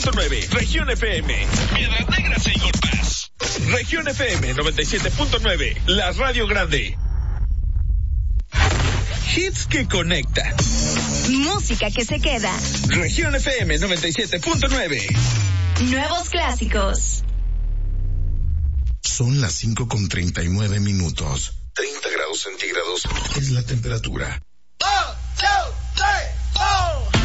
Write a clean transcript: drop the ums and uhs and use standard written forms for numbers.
9, Región FM, Piedras Negras e Igor Paz. Región FM 97.9, la radio grande. Hits que conecta. Música que se queda. Región FM 97.9. Nuevos clásicos. Son las 5:39. 30 grados centígrados es la temperatura.